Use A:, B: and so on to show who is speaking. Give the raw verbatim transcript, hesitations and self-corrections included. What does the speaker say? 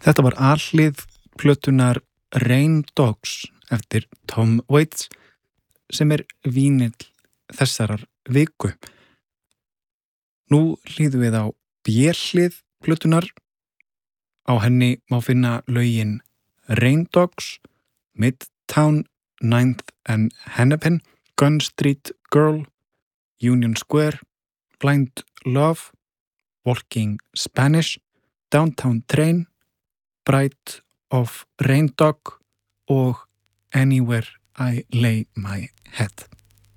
A: Þetta var A-hlið plötunar Rain Dogs eftir Tom Waits sem er vínill þessarar viku. Nú hlýðum við á B-hlið plötunar. Á henni má finna lögin Rain Dogs, Midtown, Ninth and Hennepin, Gun Street Girl, Union Square, Blind Love, Walking Spanish, Downtown Train, Bride of Rain Dog og Anywhere I Lay My Head.